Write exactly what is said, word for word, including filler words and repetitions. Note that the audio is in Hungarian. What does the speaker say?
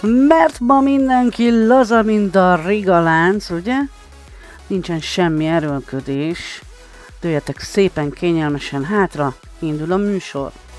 Mert ma mindenki laza, mint a rigalánc, ugye? Nincsen semmi erőlködés. Dőljetek szépen kényelmesen hátra, indul a műsor.